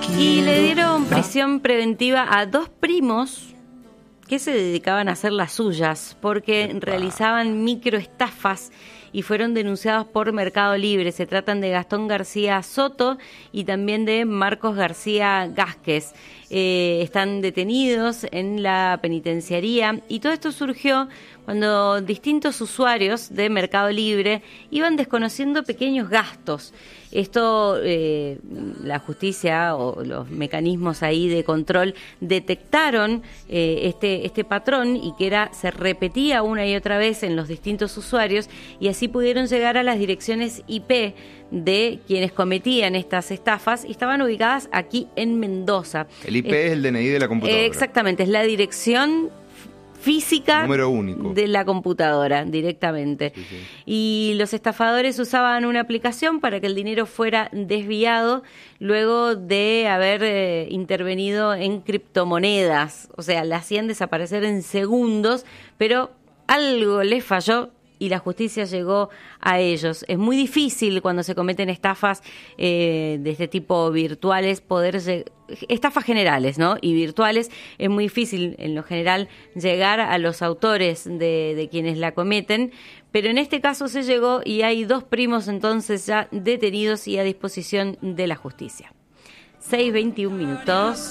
Y le dieron prisión preventiva a 2 primos que se dedicaban a hacer las suyas porque realizaban microestafas y fueron denunciados por Mercado Libre. Se tratan de Gastón García Soto y también de Marcos García Gázquez. Están detenidos en la penitenciaría y todo esto surgió cuando distintos usuarios de Mercado Libre iban desconociendo pequeños gastos. Esto, la justicia o los mecanismos ahí de control detectaron este patrón y que se repetía una y otra vez en los distintos usuarios y así pudieron llegar a las direcciones IP de quienes cometían estas estafas y estaban ubicadas aquí en Mendoza. El IP es el DNI de la computadora. Exactamente, es la dirección física número único de la computadora directamente. Sí, sí. Y los estafadores usaban una aplicación para que el dinero fuera desviado luego de haber intervenido en criptomonedas. O sea, la hacían desaparecer en segundos, pero algo les falló y la justicia llegó a ellos. Es muy difícil cuando se cometen estafas de este tipo virtuales, estafas generales, ¿no? Y virtuales, es muy difícil en lo general llegar a los autores de quienes la cometen, pero en este caso se llegó y hay 2 primos entonces ya detenidos y a disposición de la justicia. 6:21.